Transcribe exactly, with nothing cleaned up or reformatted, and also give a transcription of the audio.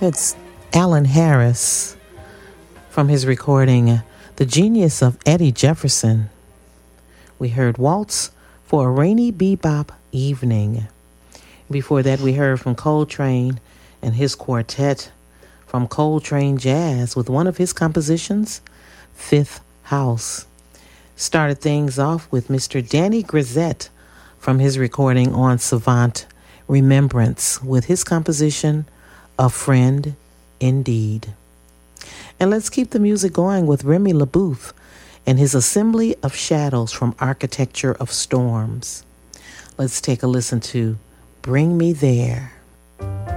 It's Alan Harris from his recording, The Genius of Eddie Jefferson. We heard Waltz for a Rainy Bebop Evening. Before that, we heard from Coltrane and his quartet from Coltrane Jazz with one of his compositions, Fifth House. Started things off with Mister Danny Grisette from his recording on Savant Remembrance with his composition, A Friend Indeed. And let's keep the music going with Remy LaBeouf and his Assembly of Shadows from Architecture of Storms. Let's take a listen to Bring Me There.